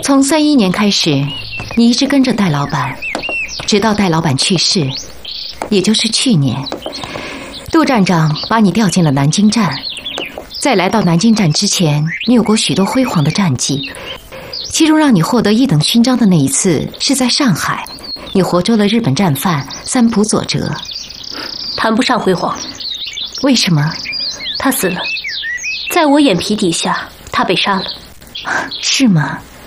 从31年开始，你一直跟着戴老板，直到戴老板去世，也就是去年。杜站长把你调进了南京站。在来到南京站之前，你有过许多辉煌的战绩，其中让你获得1等勋章的那一次是在上海，你活捉了日本战犯三浦佐哲。 谈不上辉煌。 为什么？ 他死了，在我眼皮底下，他被杀了。 是吗？